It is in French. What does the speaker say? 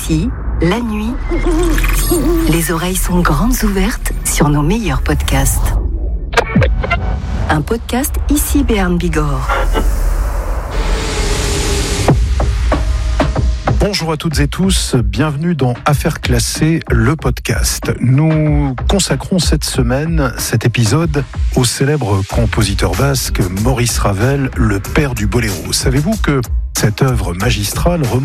Ici, la nuit, les oreilles sont grandes ouvertes sur nos meilleurs podcasts. Un podcast Ici Béarn Bigorre. Bonjour à toutes et tous, bienvenue dans Affaires classées, le podcast. Nous consacrons cette semaine, cet épisode, au célèbre compositeur basque Maurice Ravel, le père du boléro. Savez-vous que cette œuvre magistrale remonte